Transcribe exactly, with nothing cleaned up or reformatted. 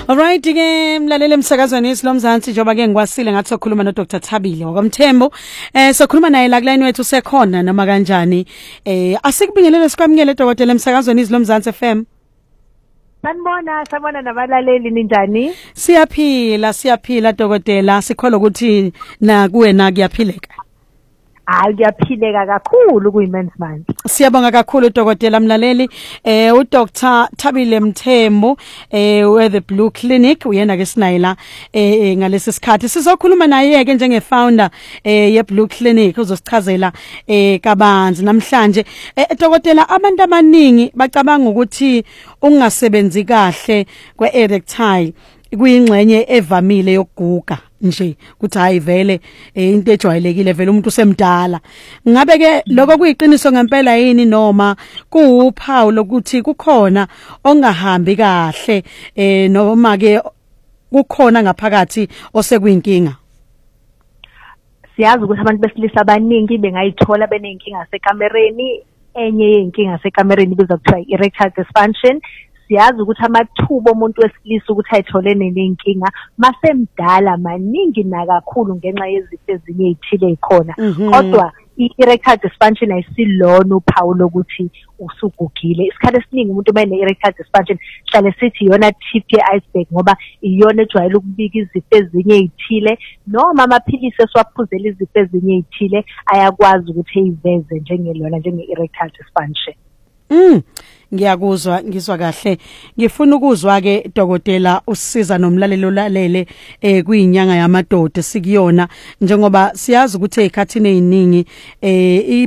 Alright ke mlalele emsakazweni isilomzansi njoba ke ngikwasile ngathi sokhuluma no Doctor Thabile wakwamthembu eh sokhuluma naye la kuline wethu sekhona noma kanjani eh asikubingelele sikwamukele dokotela emsakazweni isilomzansi F M. Sanibona sabona nabalaleli ninjani? Siyaphila siyaphila dokotela sikholwa ukuthi na kuwena kuyaphileka. Hayi kuyaphileka kakhulu kuyimen's month. Siyabonga kakhulu dokotela mlaleli eh u Doctor Thabile Mthembu eh we the Blue Clinic uyena ke sinayila eh ngalesi sikhathi sizokhuluma naye ke njenge founder eh ye Blue Clinic uzosichazela eh kabanzi namhlanje eh dokotela abantu abaningi bacabanga ukuthi ungasebenzi kahle kwe erectile kuyingxenye evamile yokuguga nje kuthi hayi vele into ejwayelekile vele umuntu usemdala ngabe ke lokho kuyiqiniso ngempela yini noma kuwuphawu lokuthi kukhona ongahambi kahle eh noma ke kukhona ngaphakathi osekuyinkinga? Siyazi ukuthi abantu besilisa abaningi bengayithola benenkinga sekamereni, enye yenkinga sekamereni biza kuthiwa erectile dysfunction. Siyazi ukuthi amathuba omuntu wesilisa ukuthi ayitholene nenkinga masemdala maningi na kakhulu ngenxa yezifo ezinye ezithile ekhona. Kodwa i-erectile dysfunction ayisilona uphawu lokuthi usugugile. Isikhathi esiningi umuntu uma ene-erectile dysfunction hlale sithi iyona tip ye-iceberg ngoba iyona ejwayele ukubika izifo ezinye ezithile noma amaphilisi esiwaphuzela izifo ezinye ezithile ayakwazi ukuthi eyiveze njengelona njenge-erectile dysfunction. Mm ngiyakuzwa ngizwa kahle ngifuna ukuzwa ke dokotela usisiza nomlalelo lalele eh kuyinyanga yamadoda sikuyona njengoba siyazi ukuthi ezikhathini eziningi eh